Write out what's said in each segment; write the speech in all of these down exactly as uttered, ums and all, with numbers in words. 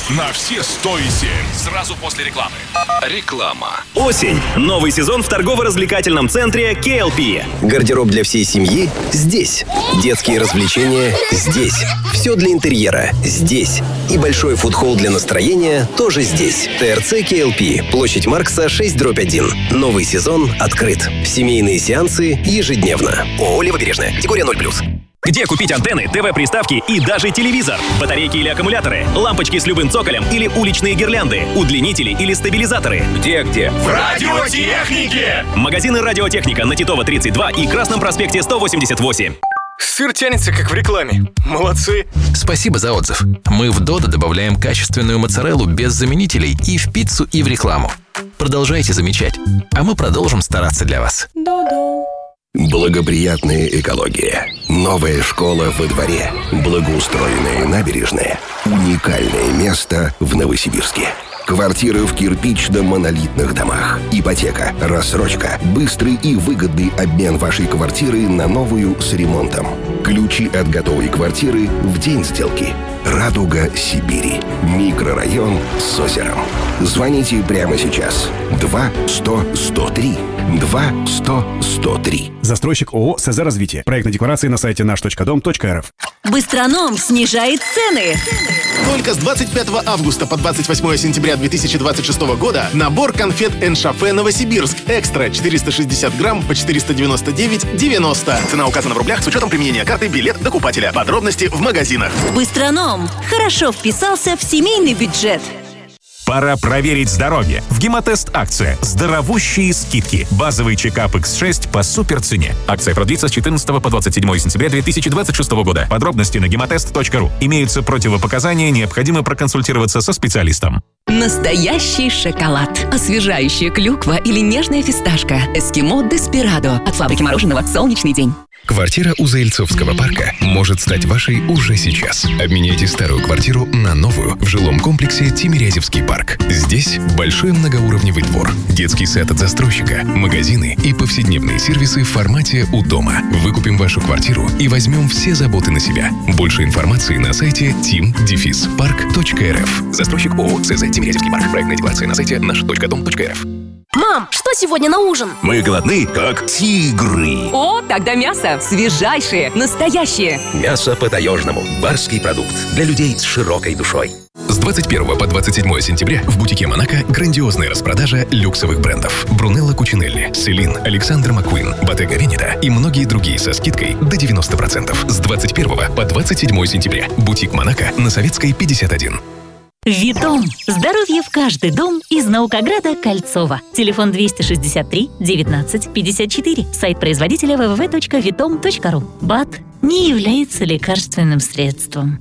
на все сто и семь. Сразу после рекламы. Реклама. Осень. Новый сезон в торгово-развлекательном центре кей эл пи. Гардероб для всей семьи здесь. Детские развлечения здесь. Все для интерьера здесь. И большой фудхолл для настроения тоже здесь. ТРЦ кей эл пи. Площадь Маркса, шесть дробь один. Новый сезон открыт. Семейные сеансы ежедневно. ООО «Левобережная». Категория ноль плюс. Где купить антенны, ТВ-приставки и даже телевизор? Батарейки или аккумуляторы? Лампочки с любым цоколем или уличные гирлянды? Удлинители или стабилизаторы? Где-где? В радиотехнике! Магазины «Радиотехника» на Титова тридцать два и Красном проспекте сто восемьдесят восемь. Сыр тянется, как в рекламе. Молодцы. Спасибо за отзыв. Мы в Додо добавляем качественную моцареллу без заменителей и в пиццу, и в рекламу. Продолжайте замечать, а мы продолжим стараться для вас. Додо. Благоприятная экология. Новая школа во дворе. Благоустроенная набережная. Уникальное место в Новосибирске. Квартиры в кирпично-монолитных домах. Ипотека, рассрочка, быстрый и выгодный обмен вашей квартиры на новую с ремонтом. Ключи от готовой квартиры в день сделки. «Радуга Сибири». Микрорайон с озером. Звоните прямо сейчас. два сто сто три. два сто сто три. Застройщик ООО «СЗ Развитие». Проектная декларация на сайте наш точка дом точка эр эф. Быстроном снижает цены. Только с двадцать пятого августа по двадцать восьмое сентября две тысячи двадцать шестого года набор конфет «Эншафе Новосибирск» экстра четыреста шестьдесят грамм по четыреста девяносто девять девяносто. Цена указана в рублях с учетом применения карты «Билет докупателя». Подробности в магазинах. Быстроном хорошо вписался в семейный бюджет. Пора проверить здоровье. В Гемотест акция. Здоровущие скидки. Базовый чекап икс шесть по суперцене. Акция продлится с четырнадцатого по двадцать седьмое сентября две тысячи двадцать шестого года. Подробности на гемотест точка ру. Имеются противопоказания, необходимо проконсультироваться со специалистом. Настоящий шоколад. Освежающая клюква или нежная фисташка. Эскимо Деспирадо. От фабрики мороженого «Солнечный день». Квартира у Заильцовского парка может стать вашей уже сейчас. Обменяйте старую квартиру на новую в жилом комплексе Тимирязевский парк. Здесь большой многоуровневый двор, детский сад от застройщика, магазины и повседневные сервисы в формате «У дома». Выкупим вашу квартиру и возьмем все заботы на себя. Больше информации на сайте тим парк точка эр эф. Застройщик ООО «СЗ Тимирязевский парк». Проектная декларация на сайте наш точка дом точка эр эф. Мам, что сегодня на ужин? Мы голодны, как тигры. О, тогда мясо. Свежайшее, настоящее. Мясо по-таежному. Барский продукт для людей с широкой душой. С двадцать первого по двадцать седьмое сентября в бутике «Монако» грандиозная распродажа люксовых брендов. Брунелло Кучинелли, Селин, Александр Маккуин, Bottega Veneta и многие другие со скидкой до девяносто процентов. С двадцать первого по двадцать седьмое сентября. Бутик «Монако» на Советской, пятьдесят один. Витом. Здоровье в каждый дом из Наукограда Кольцова. Телефон двести шестьдесят три девятнадцать пятьдесят четыре. Сайт производителя дабл ю дабл ю дабл ю точка витом точка ру. БАД не является лекарственным средством.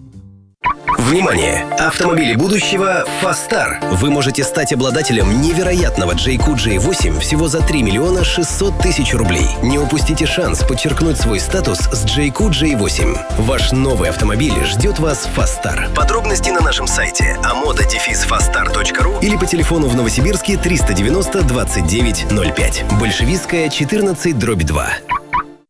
Внимание! Автомобили будущего «Фастар». Вы можете стать обладателем невероятного джей кью джей восемь всего за три миллиона шестьсот тысяч рублей. Не упустите шанс подчеркнуть свой статус с джей кью джей восемь. Ваш новый автомобиль ждет вас в «Фастар». Подробности на нашем сайте амода дефис фастар точка ру или по телефону в Новосибирске триста девяносто двадцать девять ноль пять. Большевистская, четырнадцать дробь два.